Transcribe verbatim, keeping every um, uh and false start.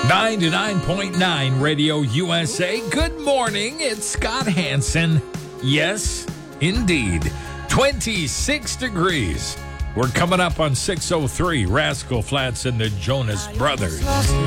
ninety-nine point nine Radio U S A. Good morning. It's Scott Hansen. Yes, indeed. twenty-six degrees. We're coming up on six oh three. Rascal Flatts and the Jonas Brothers.